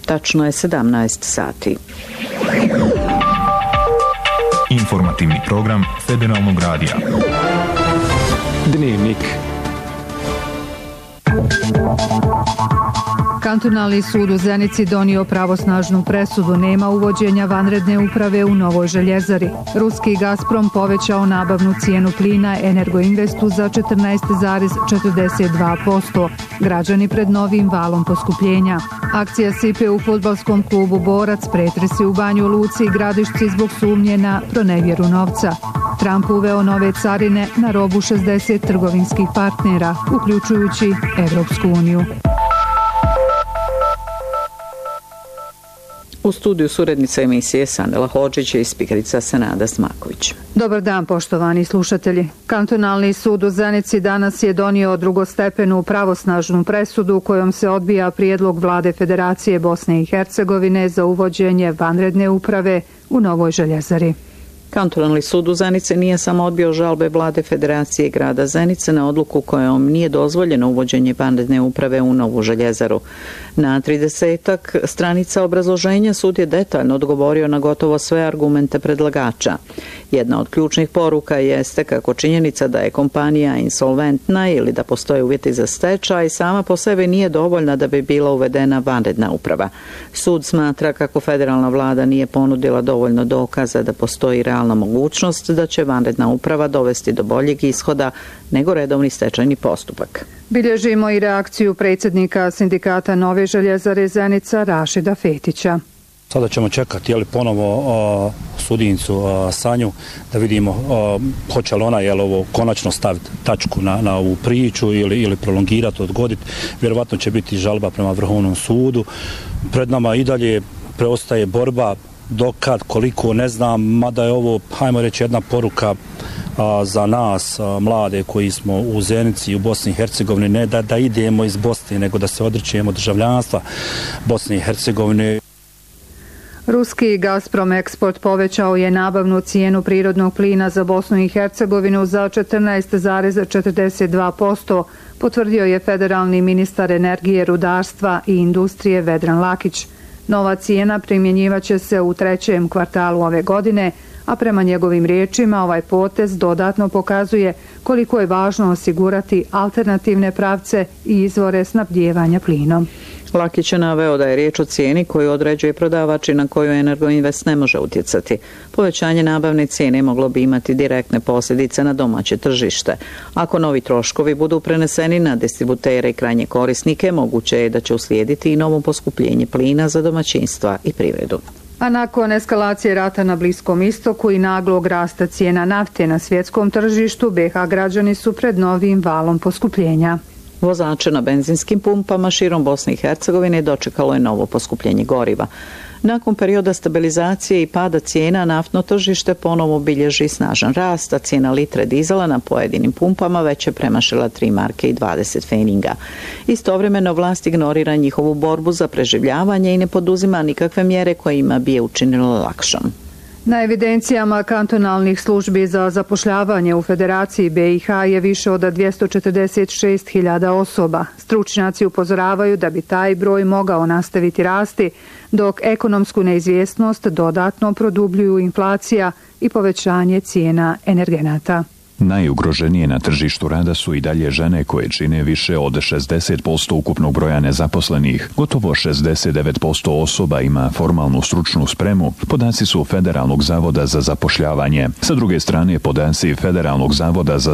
Tačno je 17 sati. Informativni program Federalnog radija. Dnevnik. Kantonalni sud u Zenici donio pravosnažnu presudu, nema uvođenja vanredne uprave u Novoj Željezari. Ruski Gazprom povećao nabavnu cijenu plina Energoinvestu za 14,42%. Građani pred novim valom poskupljenja. Akcija sipe u fudbalskom klubu Borac, pretresi u Banju Luci i Gradišci zbog sumnje na pronevjeru novca. Trump uveo nove carine na robu 60 trgovinskih partnera, uključujući Evropsku uniju. U studiju surednica emisije Sandela Hodžić i spikerica Senada Smaković. Dobar dan, poštovani slušatelji. Kantonalni sud u Zenici danas je donio drugostepenu pravosnažnu presudu kojom se odbija prijedlog vlade Federacije Bosne i Hercegovine za uvođenje vanredne uprave u Novoj Željezari. Kantonalni sud u Zenici nije samo odbio žalbe vlade Federacije grada Zenice na odluku kojom nije dozvoljeno uvođenje vanredne uprave u Novu Željezaru. Na 30-ak stranica obrazloženja sud je detaljno odgovorio na gotovo sve argumente predlagača. Jedna od ključnih poruka jeste kako činjenica da je kompanija insolventna ili da postoje uvjeti za stečaj sama po sebi nije dovoljna da bi bila uvedena vanredna uprava. Sud smatra kako federalna vlada nije ponudila dovoljno dokaza da postoji realna mogućnost da će vanredna uprava dovesti do boljeg ishoda nego redovni stečajni postupak. Bilježimo i reakciju predsjednika sindikata Nove Željezare Zenica Rašida Fetića. Sada ćemo čekati ponovo sudincu Sanju da vidimo hoće li ona ovo konačno staviti tačku na ovu priču ili prolongirati, odgoditi. Vjerovatno će biti žalba prema Vrhovnom sudu. Pred nama i dalje preostaje borba dokad, koliko, ne znam, mada je ovo, hajmo reći, jedna poruka za nas, mlade koji smo u Zenici i u Bosni i Hercegovini, ne da idemo iz Bosne, nego da se odričemo državljanstva Bosne i Hercegovine. Ruski Gazprom Eksport povećao je nabavnu cijenu prirodnog plina za Bosnu i Hercegovinu za 14,42%, potvrdio je federalni ministar energije, rudarstva i industrije Vedran Lakić. Nova cijena primjenjivaće se u trećem kvartalu ove godine, a prema njegovim riječima ovaj potez dodatno pokazuje koliko je važno osigurati alternativne pravce i izvore snabdijevanja plinom. Lakić je naveo da je riječ o cijeni koju određuje prodavač i na koju Energoinvest ne može utjecati. Povećanje nabavne cijene moglo bi imati direktne posljedice na domaće tržište. Ako novi troškovi budu preneseni na distributere i krajnje korisnike, moguće je da će uslijediti i novo poskupljenje plina za domaćinstva i privredu. A nakon eskalacije rata na Bliskom istoku i naglog rasta cijena nafte na svjetskom tržištu, BiH građani su pred novim valom poskupljenja. Vozače na benzinskim pumpama širom Bosne i Hercegovine dočekalo je novo poskupljenje goriva. Nakon perioda stabilizacije i pada cijena, naftno tržište ponovo bilježi snažan rast, a cijena litre dizela na pojedinim pumpama već je premašila 3 marke i 20 feninga. Istovremeno vlast ignorira njihovu borbu za preživljavanje i ne poduzima nikakve mjere kojima bi je učinilo lakšom. Na evidencijama kantonalnih službi za zapošljavanje u Federaciji BiH je više od 246.000 osoba. Stručnjaci upozoravaju da bi taj broj mogao nastaviti rasti, dok ekonomsku neizvjesnost dodatno produbljuju inflacija i povećanje cijena energenata. Najugroženije na tržištu rada su i dalje žene koje čine više od 60% ukupnog broja nezaposlenih. Gotovo 69% osoba ima formalnu stručnu spremu. Podaci su Federalnog zavoda za zapošljavanje. Sa druge strane, podaci Federalnog zavoda za